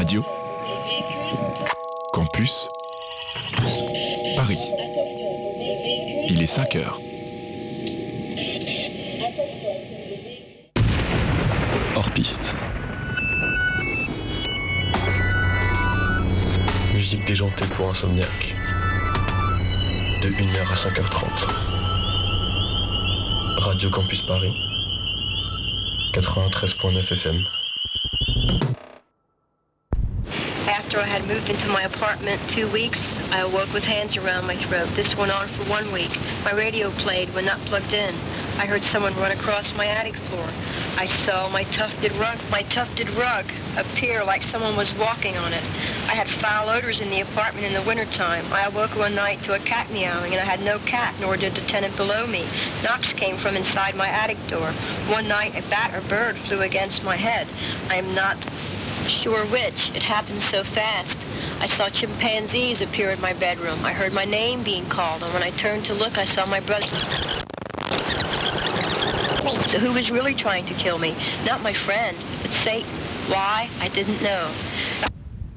Radio Campus Paris. Il est 5 heures. Hors piste. Musique déjantée pour insomniaque. De 1h à 5h30. Radio Campus Paris. 93.9 FM. After I had moved into my apartment 2 weeks, I awoke with hands around my throat. This went on for 1 week. My radio played when not plugged in. I heard someone run across my attic floor. I saw my tufted rug appear like someone was walking on it. I had foul odors in the apartment in the wintertime. I awoke one night to a cat meowing, and I had no cat, nor did the tenant below me. Knocks came from inside my attic door. One night, a bat or bird flew against my head. I am not sure which. It happened so fast. I saw chimpanzees appear in my bedroom. I heard my name being called, and when I turned to look, I saw my brother. So who was really trying to kill me? Not my friend, but Satan. Why? I didn't know.